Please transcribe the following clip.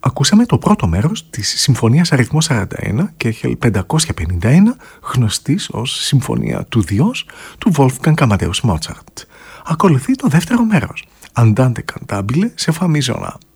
Ακούσαμε το πρώτο μέρος της Συμφωνίας αριθμό 41 και 1551, γνωστής ως Συμφωνία του Διός του Wolfgang Amadeus Mozart. Ακολουθεί το δεύτερο μέρος, Andante cantabile σε φα μιζώνα.